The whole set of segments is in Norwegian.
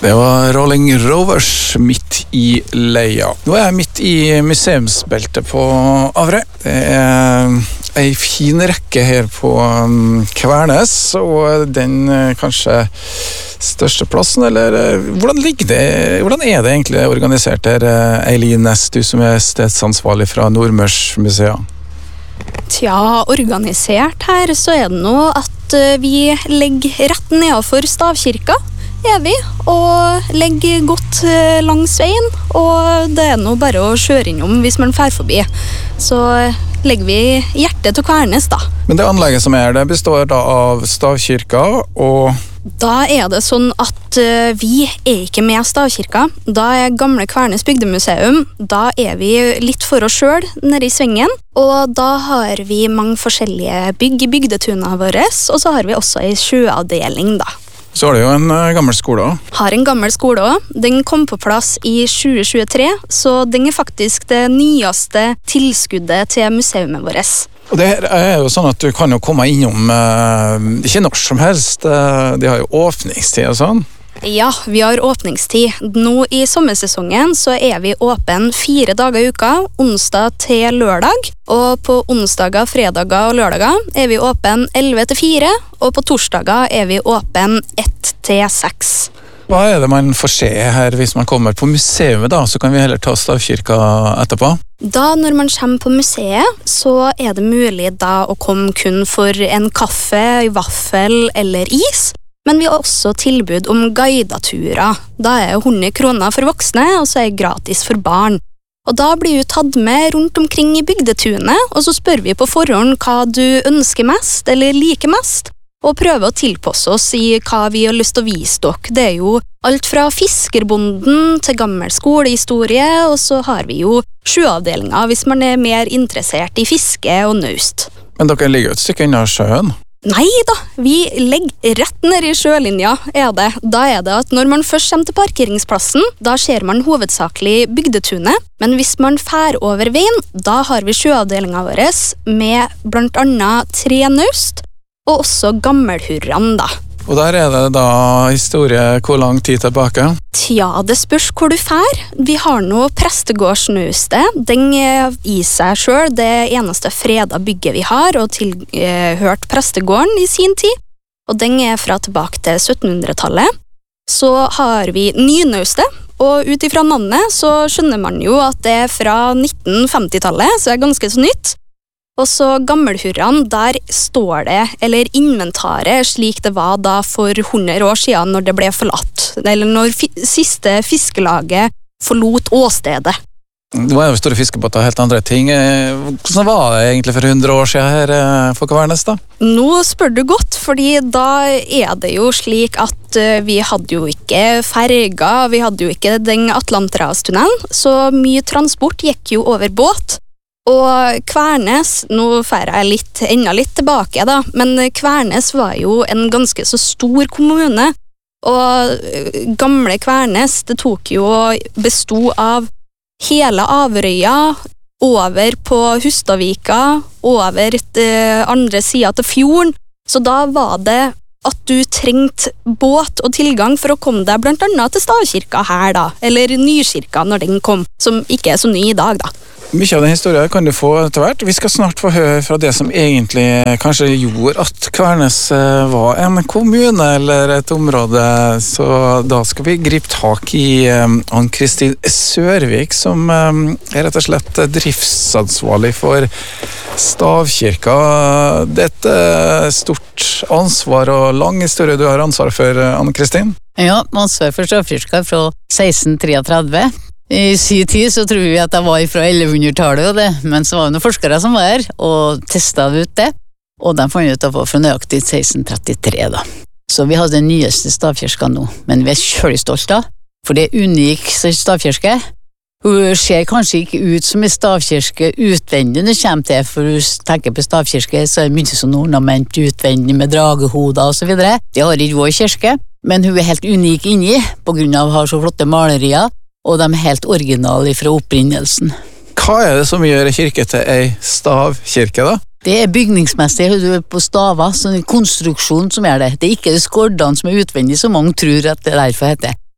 Det var Rolling Rovers midt i leia. Nå er jeg midt i museumsbeltet på Averøy. Det er en fin rekke her på Kvernes, og den kanskje største plassen, eller hvordan ligger det? Hvordan er det egentlig organisert her, Eileen Næss, du som er stedsansvarlig fra Nordmørsmuseet? Tja, organisert her så er det nå at vi legger rett nedenfor stavkirka, er vi, og legger godt langs veien, og det er nå bare å kjøre innom hvis man fer forbi. Så legger vi hjertet til Kvernes da. Men det anlegget som er, det består da av stavkirka og... Da er det sånn at vi er ikke med stavkirka. Da er gamle Kvernes bygdemuseum. Da er vi litt for oss selv nede i svingen. Og da har vi mange forskjellige bygg i bygdetuna våre, og så har vi også en sjøavdeling da. Så har det jo en gammel skole også. Har en gammel skole også. Den kom på plass i 2023, så den er faktisk det nyeste tilskuddet til museumet vårt. Og det er jo sånn at du kan jo komme innom, ikke når som helst, de har jo åpningstid og sånn. Ja, vi har åpningstid. Nå i sommersesongen så er vi åpen 4 dager i uka, onsdag til lørdag. Og på onsdager, fredager og lørdager er vi åpen 11 til 4, og på torsdager er vi åpen 1 til 6. Hva er det man får se her hvis man kommer på museet da, så kan vi heller ta stavkirka etterpå? Da når man kommer på museet, så er det mulig da å komme kun for en kaffe, vaffel eller is. Men vi har også tilbud om guidaturer. Da er 100 kroner for voksne, og så er det gratis for barn. Og da blir du tatt med rundt omkring i bygdetunet, og så spør vi på forhånd hva du ønsker mest eller liker mest, og prøver å tilpasse oss i hva vi har lyst til å vise dere. Det er jo alt fra fiskerbonden til gammel skolehistorie, og så har vi jo sjøavdelinger hvis man er mer interessert i fiske og naust. Men dere ligger jo et stykke unna sjøen? Nei da, vi legger rett ned i sjølinja, er det. Da er det at når man først kommer til parkeringsplassen, da ser man hovedsakelig bygdetunet, men hvis man fer over veien, da har vi sjøavdelingen vår med blant annet 3 naust, og også gammelhurran da. Og der er det da historie hvor lang tid tilbake? Tja, det spørs hvor du fer. Vi har nå prestegårdsnaustet. Den i seg selv det eneste freda bygget vi har, og tilhørt prestegården i sin tid. Og den er fra tilbake til 1700-tallet. Så har vi nynaustet, og ut ifra navnet så skjønner man jo at det er fra 1950-tallet, så det er ganske så nytt. Og så gammelhurran, der står det, eller inventaret, slik det var da for 100 år siden når det ble forlatt, eller når siste fiskelaget forlot åstedet. Det var jo store fiskebåter og helt andre ting. Hvordan var det egentlig for 100 år siden her for Kvernes da? Nå spør du godt, fordi da er det jo slik at vi hadde jo ikke ferger, vi hadde jo ikke den Atlanterhavstunnelen, så mye transport gikk jo over båt. Og Kvernes, nå fer jeg enda litt tilbake da, men Kvernes var jo en ganske så stor kommune, og gamle Kvernes, det tok jo og bestod av hele Averøya, over på Hustadvika, over andre siden til fjorden, så da var det at du trengte båt og tilgang for å komme deg blant annet til stavkirka her da, eller Nykirka når den kom, som ikke er så ny i dag da. Mye av den historien kan du få etter hvert. Vi skal snart få høre fra det som egentlig kanskje gjorde at Kvernes var en kommune eller et område, så da skal vi gripe tak i Ann-Kristin Sørvik, som er rett og slett driftsansvarlig for stavkirka. Det er et stort ansvar og lang historie du har ansvar for, Ann-Kristin. Ja, ansvar for stavkirka fra 1633. I sin tid så tror vi at det var fra 1100-tallet og det, men så var det noen forskere som var her og testet ut det, og de fant ut at det var fra nøyaktig 1633 da. Så vi har den nyeste stavkirka nå, men vi er kjølig stolte da, for det er unik stavkirke. Hun ser kanskje ikke ut som en stavkirke utvendig når det kommer til, for hun tenker på stavkirke, så er det mye sånn ornament utvendig med dragehoder og så videre. Det har ikke vår kirke, men hun er helt unik inni, på grunn av å ha så flotte malerier, og de er helt originale fra opprinnelsen. Hva er det som gjør kirke til ei stavkirke da? Det er bygningsmessig på staver, sånn en konstruksjon som er det. Det er ikke det skordene som er utvendig, som mange tror at det derfor heter.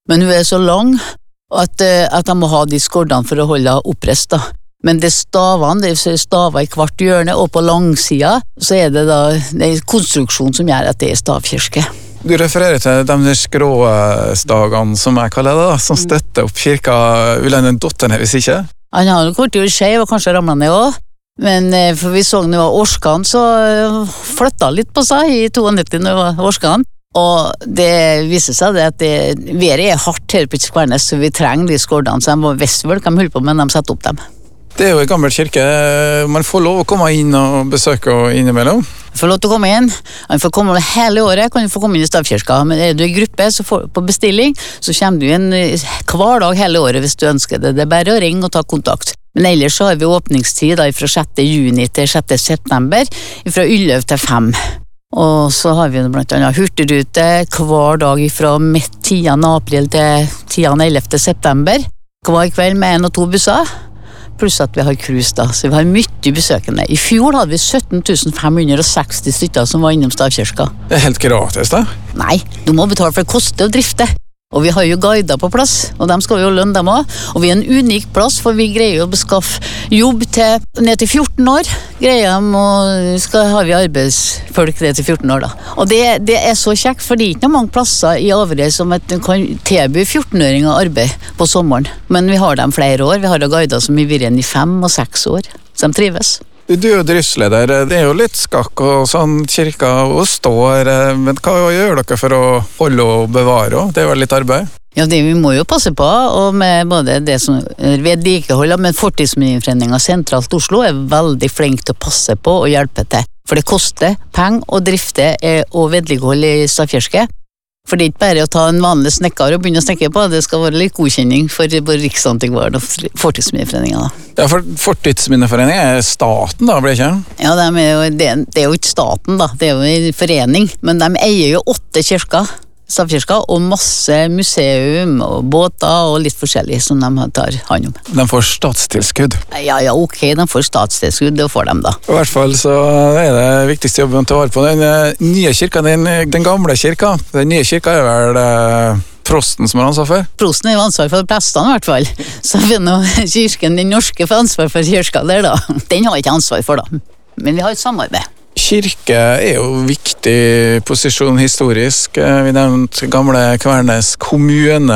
men hun så lang at de må ha de skordene for å holde oppreist da. Men det stavene, det staver i hvert hjørne, og på langsida så det da det konstruksjon som gjør at det stavkirke. Du refererer til de skråstagene, som jeg kaller det, da, som støtter opp kirka. Vil han dotte ned hvis ikke? Han har nok vært skjev og kanskje ramlet ned også, men for vi så nå Årskan, så flyttet litt på seg i 92 når det var Årskan, og det viser seg at været hardt her på Kvernes, så vi trenger de skordene, så de må visst vel hva de holder på med, de setter opp dem. Det jo en gammel kirke. Man får lov å komme inn og besøke innimellom. Får lov til å komme inn. Han får komme hele året, kan du få komme inn i stavkirka. Men du i gruppe, så på bestilling, så kommer du inn hver dag hele året hvis du ønsker det. Det bare å ringe og ta kontakt. Men ellers så har vi åpningstid da, fra 6. juni til 6. september, fra 11 til 5. Og så har vi blant annet hurtigrute hver dag fra 10. april til 11. september. Hver kveld med 1 og 2 busser. Pluss at vi har cruise da, så vi har mye besøkende. I fjor hadde vi 17 560 stykker som var innom stavkirka. Det helt gratis da? Nei, du må betale for det koster å drifte. Og vi har jo guider på plass, og dem skal vi jo lønne dem også. Og vi en unik plass, for vi greier jo å beskaffe jobb til ned til 14 år. Greier dem, og har vi arbeidsfolk ned til 14 år da. Og det så kjekt, for det ikke noen mange plasser i Averøy som at du kan tilby 14-åringer arbeid på sommeren. Men vi har dem flere år, vi har guider som i virren i 5 og 6 år, som trives. Du jo driftsleder, det jo litt skakk og sånn, kirka og står, men hva gjør dere for å holde og bevare? Det jo litt arbeid. Ja, vi må jo passe på, og med både det som vedlikeholder, men Fortidsminneforeningen sentralt Oslo veldig flink til å passe på og hjelpe til. For det koster penger å drifte og vedlikeholde i stavkirke. For det ikke bare å ta en vanlig snekker og begynne å snakke på, det skal være litt godkjenning for Riksantikvaren og Fortidsminneforeningen da. Ja, for Fortidsminneforeningen staten da, blir det ikke? Ja, det jo ikke staten da, det jo en forening, men de eier jo 8 kirker, stavkirka, og masse museum og båter og litt forskjellig som de tar hand om. De får statstilskudd? Ja, ok, de får statstilskudd, det får de da. I hvert fall så det viktigste jobben til å vare på den nye kirka, den gamle kirka. Den nye kirka vel prosten som har ansvar for? Prosten jo ansvar for prestene i hvert fall. Så kirken, den norske får ansvar for kirka der da. Den har ikke ansvar for da, men vi har et samarbeid. Kirke jo viktig posisjon historisk. Vi nevnte gamle Kvernes kommune.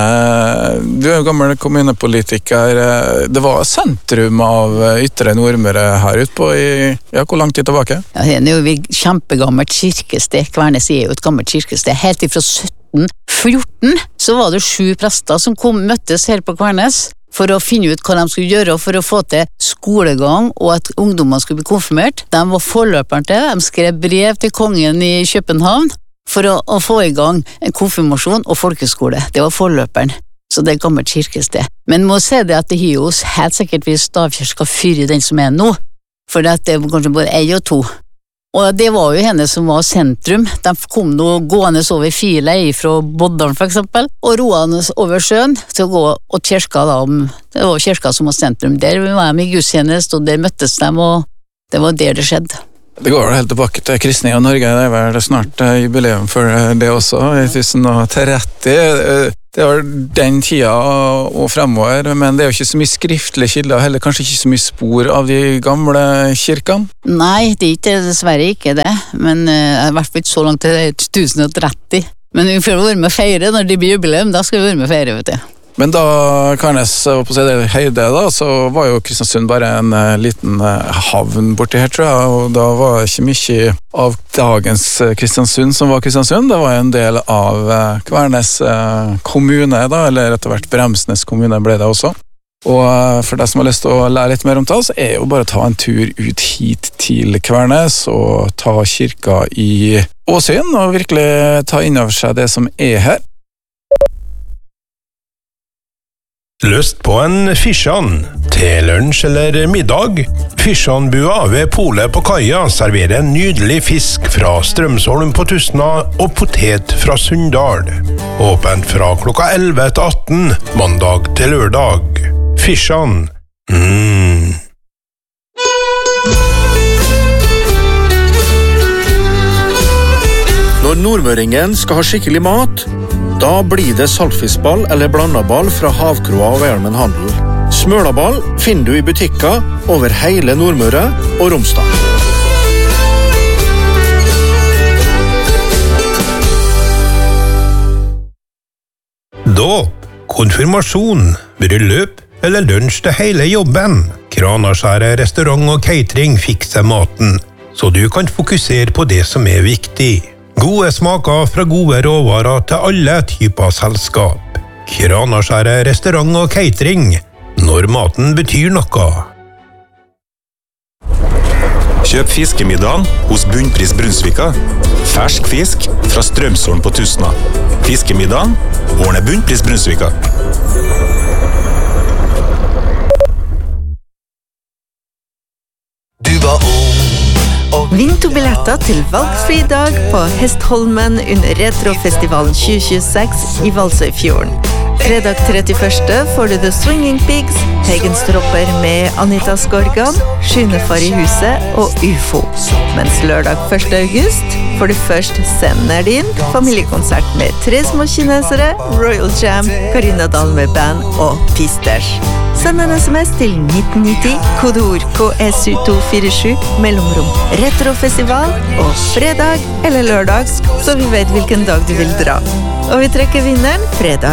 Du jo gammel kommunepolitiker. Det var sentrum av Ytre Nordmøre her ute på hvor lang tid tilbake? Ja, det jo et kjempegammelt kirkested. Kvernes jo et gammelt kirkested. Helt ifra 1714 så var det 7 prester som møttes her på Kvernes for å finne ut hva de skulle gjøre for å få til skolegang og at ungdommene skulle bli konfirmert. De var forløperen til, de skrev brev til kongen i København for å få i gang en konfirmasjon og folkeskole. Det var forløperen, så det gammelt kirkested. Men må se det at det har jo helt sikkert vi stavkirka fyre den som nå, for det kanskje både 1 og 2. Og det var jo henne som var sentrum. De kom nå gående over file fra Boddalen for eksempel, og roende over sjøen til å gå til kirka da. Det var kirka som var sentrum. Der var de i gudstjeneste, og der møttes de, og det var der det skjedde. Det går helt tilbake til kristning av Norge. Det vel snart jubileum for det også, i 1030. Det var den tida og fremover, men det jo ikke så mye skriftlige kilder, heller kanskje ikke så mye spor av de gamle kirkene? Nei, det ikke dessverre ikke det, men i hvert fall ikke så langt til 1030. Men vi får være med å feire når det blir jubileum, da skal vi være med å feire, vet du. Men da Kvernes var på det høyde da, så var jo Kristiansund bare en liten havn borti her, tror jeg, og da var det ikke mye av dagens Kristiansund som var Kristiansund. Det var en del av Kvernes kommune da, eller etter hvert Bremsnes kommune ble det også. Og for deg som har lyst til å lære litt mer om det, så jo bare å ta en tur ut hit til Kvernes og ta kirka i Åsøyen og virkelig ta inn over seg det som her. Lyst på en fisjan til lunsj eller middag? Fisjanbua ved Polet på kaia serverer en nydelig fisk fra Strømsholm på Tustna og potet fra Sunndal. Åpent fra klokka 11 til 18, mandag til lørdag. Fisjan. Når nordmøringen skal ha skikkelig mat, Da blir det saltfiskball eller blandaball fra Havkroa og Velmen Handel. Smølaball finner du i butikker over hele Nordmøre og Romsdal. Dåp, konfirmasjon, bryllup eller lunsj til hele jobben. Kranaskjæret restaurant og catering fikser maten, så du kan fokusere på det som er viktig. Gode smaker fra gode råvarer til alle typer selskap. Kranaskjæret restaurant og catering, når maten betyr noe. Kjøp fiskemiddagen hos Bunnpris Brunsvika. Fersk fisk fra Strømsholm på Tustna. Fiskemiddagen ordner Bunnpris Brunsvika. Vinn 2 billetter til valgfri dag på Hestholmen under Retrofestivalen 2026 i Valsøyfjorden. Fredag 31. får du The Swinging Pigs, Hegenstropper med Anita Skorgan, Skynefar i huset og UFO. Mens lørdag 1. august får du først Sender din, familiekonsert med 3 små kinesere, Royal Jam, Karina Dahl med band og Pisters. Send en sms til 1990, kodeord KSU247, mellomrom Retrofestival og fredag eller lørdag, så vi vet hvilken dag du vil dra. Og vi trekker vinneren fredag